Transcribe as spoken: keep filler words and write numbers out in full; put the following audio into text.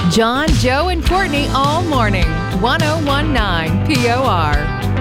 John, Joe, and Courtney all morning. ten nineteen P O R.